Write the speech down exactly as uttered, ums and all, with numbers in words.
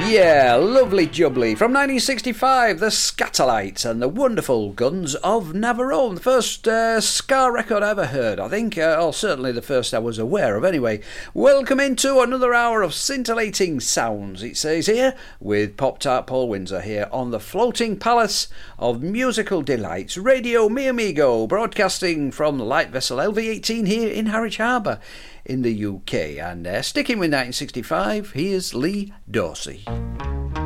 Yeah, lovely jubbly. From nineteen sixty-five, the Scatterlights and the Wonderful Guns of Navarone. The first uh, ska record I ever heard, I think. Uh, or certainly the first I was aware of, anyway. Welcome into another hour of scintillating sounds, it says here, with Pop-Tart Paul Windsor here on the floating palace of musical delights, Radio Mi Amigo, broadcasting from the light vessel L V eighteen here in Harwich Harbour in the U K. And uh, sticking with nineteen sixty-five, here's Lee Dorsey.